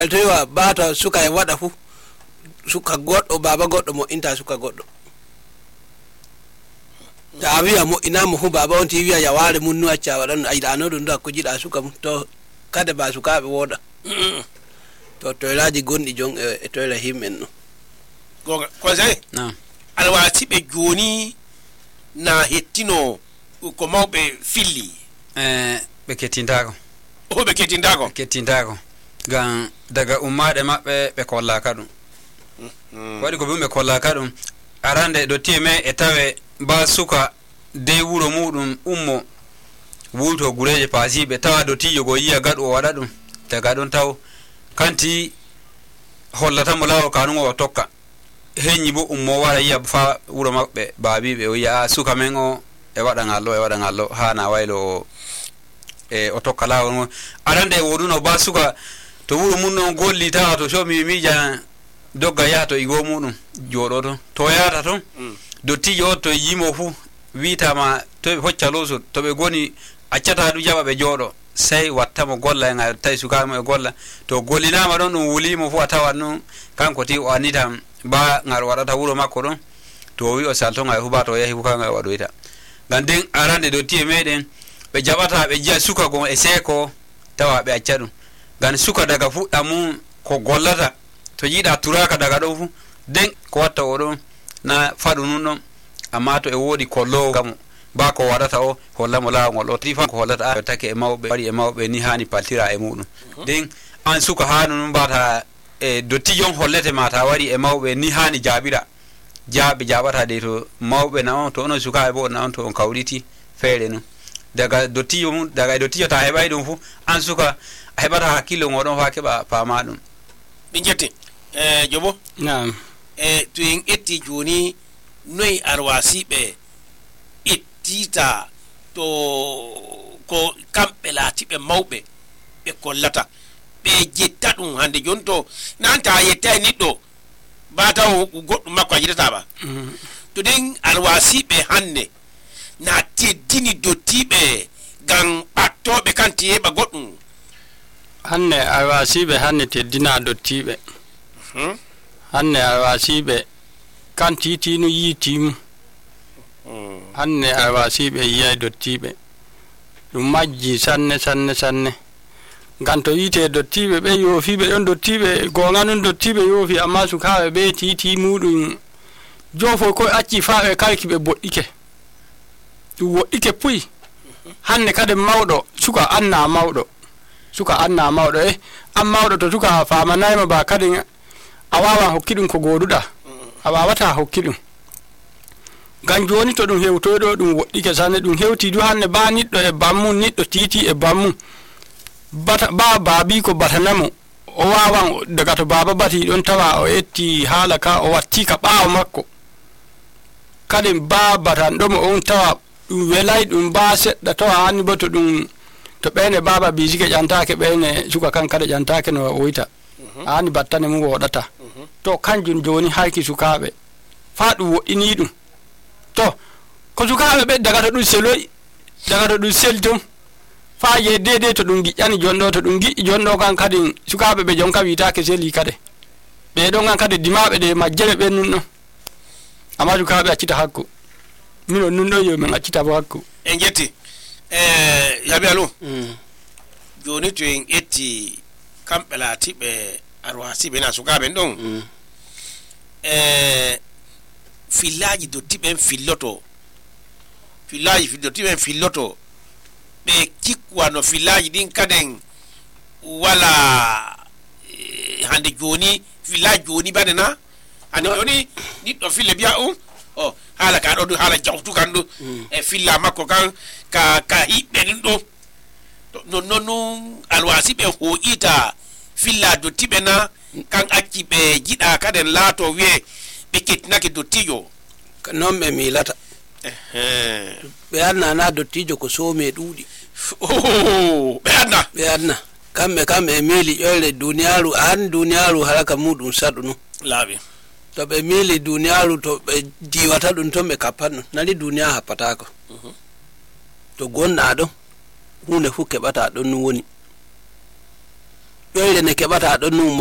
tewa bata suka e wada fu suka goddo baba goddo mo inta suka goddo ta wiya mo ina mo fu baba on ti wiya ya ware mun nu acca wadan ay da no dun da ko jida suka to kada ba suka be woda to laaji gondi jon e to la himmen no ko sai na alwati be joni na hettino ko mawbe filli be ketindako be ketindako gan daga ummade mabbe be kolla kadum wadi ko be kolla kadum arande do time e tawe ba suka de wuro mudum ummo wulto gureje pasibe tawa do tiyo go yiya gado wada dum daga don taw kanti hollata mo lawo kanu o tokka henyi bo ummo wara yiya fa wuro mabbe baabibe o ya suka mengo e wada ngallo hana waylo o tokka lawo arande woduno ba suka to wuro mun non golli tawa to shomi mija dogga yato igo mudum jodo to yata to dotti yo to yimo fu vitama to hocca loso to be goni accata du jaba be jodo sai wattamo golla nga tay sukama e golla to gollinama don dum wulimo fu atawanno kanko ti o anita ba ngar wadata wuro makko don to wi o salto nga fu ba to yahi fu kanga wadoita ganden arande dotti e meden be jabata be jiya suka go e seko tawa be accadu gan suka daga fudda mum ko gollata to yida turaka daga do fu den ko watta o don na fadu nun amma to e wodi kollo gam ba ko wadata o hollamo laawol o tifa ko hollata a take e mawbe bari e mawbe ni hani paltira e mudum den an suka hanu nun bata e dotti jon hollete mata wari e mawbe ni hani jabira jabata de to mawbe na on to no suka e bo na on to on kawriti feere no daga dotti ta hebay dum fu an suka hebata hakilo ngodon fa keba paama dum binjete jobo naam to en etti joni noy arwasi be ittita to ko kambe lati be mawbe be kollata be jetta dum hande jonto nanta yetta niddo bata goddum makko ajitata ba to den arwasi be hanne na teddini dottibe gan pattobe kanti heba goddum hanne arwasibe hanne teddina dottibe hanne arwasibe kan titinu yitim hanne arwasibe yiya dottibe dum majji sanne ganto yite dottibe be yofibe don dottibe gonganun dottibe yofi amma su kawe be titi mudum jofo ko acci faabe kalki be boddike du wodike puy hanne kade mawdo suka anna mawdo am mawdo to suka famanayma ba kade awawa hokkidum ko goduda awawata hokkidum gan joni to dum hewtodo dum woddike sanne dum hewti du hanne ba niddo e bammu niddo titi e bammu bata babi ko batanamo o wawan daga to baba bati don tawa o etti halaka o watti ka baawo makko kadin batan do mo on tawa dum welay dum ba sedda to hani boto dum to bene baba bijike jantake bene suka kan kada jantake no oita hani battane mu wodata to kanjun joni hayki sukabe faadu wodini dum to ko sukabe be daga to dum seloy daga to dum seldum faaje dede to dum gijani jondo to dum giji jondo kan kadin sukabe be jonka witaake seli kade be don kan kade dimabe de majjere be nunno amma sukabe accita hakku mino nunno yo men accita bo hakku en jetti yabi alu joni to en etti kampela tibe arwasi be na sukabe don fillaji do tiben filloto be kikwa no fillaji din kaden wala hande joni fillaji joni badena hande joni niddo fille biya o hala ka do hala jawtu kan do e filla makko kan ka hibbe do non alwasi be ho ita filla do tibena kan acci be jida kaden lato wiye be kitnake do tijo non me milata be anna na do tijo ko so me dudi be anna kamme mili yole duniyaru haraka mudum sadunu labi to be mili duniyaru to be jiwata dun to me kapanu nali duniya hapatako to gonna do hunde fu kebata don woni ƴoyre ne keɓata ɗon